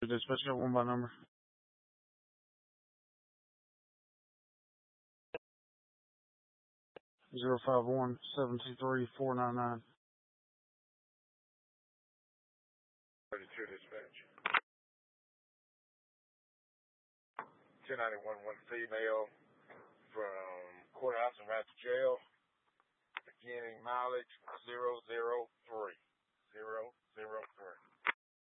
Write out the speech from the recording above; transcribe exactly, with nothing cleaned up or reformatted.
Dispatch got one by number. Zero five one seven two three four nine nine. thirty-two dispatch. ten ninety-one, one female from courthouse and right to jail. Beginning mileage zero zero three. Zero zero three.